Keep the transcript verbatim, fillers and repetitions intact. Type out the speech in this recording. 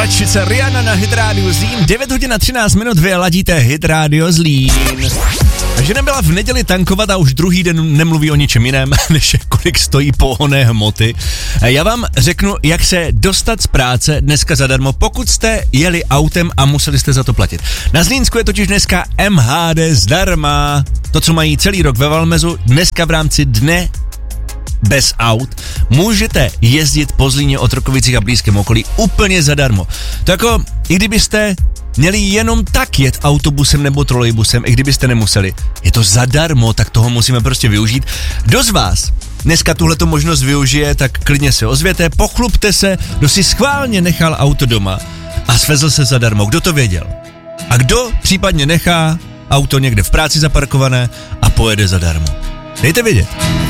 zpěvačice Rihanna na Hit Radio Zlín. devět hodin a třináct minut, vy ladíte Hit Radio Zlín. Žena byla v neděli tankovat a už druhý den nemluví o ničem jiném, než kolik stojí pohonné hmoty. Já vám řeknu, jak se dostat z práce dneska zadarmo, pokud jste jeli autem a museli jste za to platit. Na Zlínsku je totiž dneska M H D zdarma. To, co mají celý rok ve Valmezu, dneska v rámci dne bez aut můžete jezdit po Zlíně, Otrokovicích a blízkém okolí úplně zadarmo. To jako, i kdybyste měli jenom tak jet autobusem nebo trolejbusem, i kdybyste nemuseli. Je to zadarmo, tak toho musíme prostě využít. Kdo z vás dneska tuhleto možnost využije, tak klidně se ozvěte, pochlupte se, kdo si schválně nechal auto doma a svezl se zadarmo. Kdo to věděl? A kdo případně nechá auto někde v práci zaparkované a pojede zadarmo? Dejte vědět.